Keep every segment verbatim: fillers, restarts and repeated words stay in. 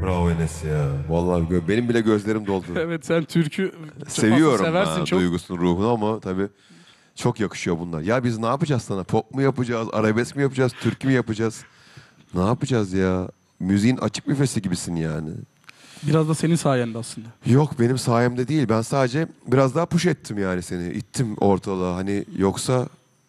Bravo Enes ya. Vallahi gö- benim bile gözlerim doldu. Evet, sen türkü çok Seviyorum fazla seversin ben çok. duygusunu, ruhunu ama tabii çok yakışıyor bunlar. Ya biz ne yapacağız sana? Pop mu yapacağız, arabesk mi yapacağız, türkü mü yapacağız? Ne yapacağız ya? Müziğin açık büfesi gibisin yani. Biraz da senin sayende aslında. Yok benim sayemde değil. Ben sadece biraz daha push ettim yani seni. İttim ortalığa. Hani yoksa...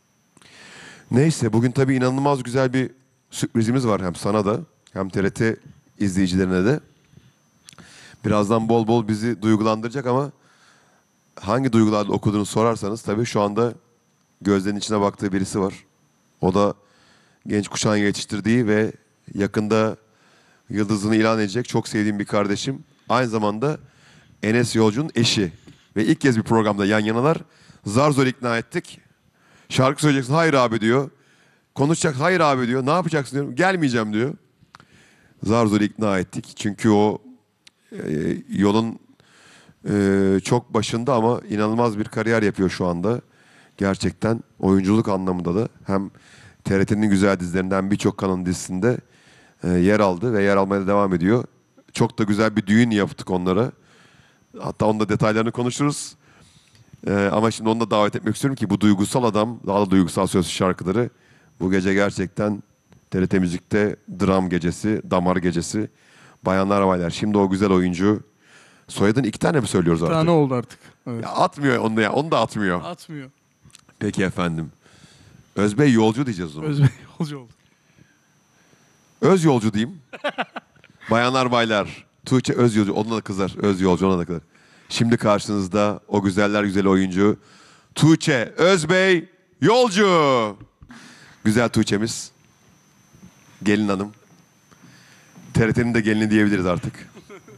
Neyse bugün tabii inanılmaz güzel bir sürprizimiz var hem sana da hem T R T izleyicilerine de. Birazdan bol bol bizi duygulandıracak ama hangi duygularla okuduğunu sorarsanız tabii şu anda gözlerinin içine baktığı birisi var. O da genç kuşağın yetiştirdiği ve yakında yıldızını ilan edecek çok sevdiğim bir kardeşim. Aynı zamanda Enes Yolcu'nun eşi. Ve ilk kez bir programda yan yanalar. Zar zor ikna ettik. Şarkı söyleyeceksin, hayır abi diyor. Konuşacak, hayır abi diyor. Ne yapacaksın diyorum. Gelmeyeceğim diyor. Zar zor ikna ettik. Çünkü o e, yolun e, çok başında ama inanılmaz bir kariyer yapıyor şu anda. Gerçekten oyunculuk anlamında da hem T R T'nin güzel dizilerinden birçok kanalın dizisinde e, yer aldı ve yer almaya da devam ediyor. Çok da güzel bir düğün yaptık onlara. Hatta onun da detaylarını konuşuruz. Ee, ama şimdi onu da davet etmek istiyorum ki bu duygusal adam, daha da duygusal sözlü şarkıları bu gece gerçekten T R T Müzik'te dram gecesi, damar gecesi. Bayanlar baylar. Şimdi o güzel oyuncu. Soyadını iki tane mi söylüyoruz Bir artık? tane oldu artık. Evet. Ya atmıyor onu da ya. Onu da atmıyor. Atmıyor. Peki efendim. Özbey Yolcu diyeceğiz o zaman. Özbey yolcu oldu. Öz Yolcu diyeyim. Bayanlar baylar. Tuğçe Öz Yolcu. Ona da kızar. Öz Yolcu ona da kızar. Şimdi karşınızda o güzeller güzeli oyuncu Tuğçe Özbey Yolcu. Güzel Tuğçe'miz. Gelin hanım. T R T'nin de gelini diyebiliriz artık.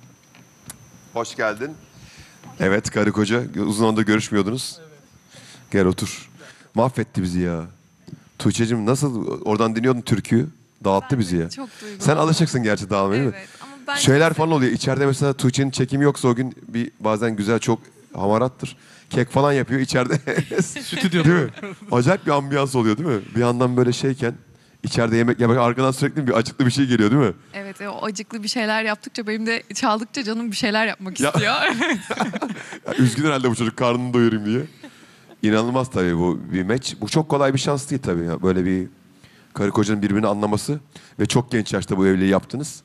Hoş geldin. Evet karı koca. Uzun zamandır görüşmüyordunuz. Evet. Gel otur. Mahvetti bizi ya. Tuğçe'cim nasıl oradan dinliyordun türküyü? Dağıttı Ben bizi de ya. çok duyguladım. Sen alışıksın gerçi dağılmaya değil mi? Evet ama ben Şeyler çok falan oluyor. İçeride mesela Tuğçe'nin çekimi yoksa o gün bir bazen güzel çok hamarattır. Kek falan yapıyor içeride. Stüdyoda. Değil mi? Acayip bir ambiyans oluyor değil mi? Bir yandan böyle şeyken içeride yemek yemek arkadan sürekli bir acıklı bir şey geliyor değil mi? Evet, o acıklı bir şeyler yaptıkça benim de çaldıkça canım bir şeyler yapmak Ya- istiyor. Ya üzgün herhalde bu çocuk karnını doyurayım diye. İnanılmaz tabii bu bir meç. Bu çok kolay bir şans değil tabii. Ya. Böyle bir karı kocanın birbirini anlaması ve çok genç yaşta bu evliliği yaptınız.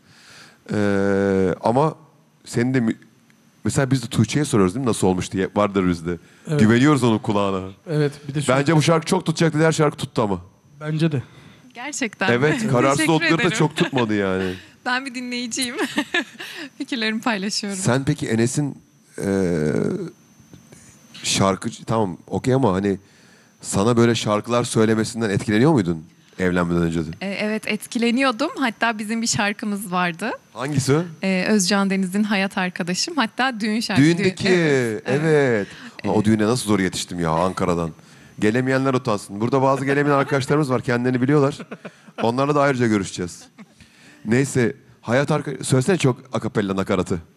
Ee, ama senin de mü- mesela biz de Tuğçe'ye soruyoruz değil mi nasıl olmuş diye vardır bizde. Evet. Güveniyoruz onun kulağına. Evet, bir de şu Bence bu şarkı çok tutacak dedi her şarkı tuttu ama. bence de. Gerçekten. mi? Evet kararsız Teşekkür oldukları da ederim. çok tutmadı yani. Ben bir dinleyiciyim. Fikirlerimi paylaşıyorum. Sen peki Enes'in eee şarkıcı tamam okey ama hani sana böyle şarkılar söylemesinden etkileniyor muydun evlenmeden önce de? Ee, evet, etkileniyordum. Hatta bizim bir şarkımız vardı. Hangisi? Ee, Özcan Deniz'in Hayat Arkadaşım. Hatta düğün şarkısı. Düğündeki. Evet. Evet. Ha, o düğüne nasıl zor yetiştim ya Ankara'dan. Gelemeyenler utansın. Burada bazı gelemeyen arkadaşlarımız var. Kendilerini biliyorlar. Onlarla da ayrıca görüşeceğiz. Neyse. Hayat arka... Söylesene çok akapella nakaratı.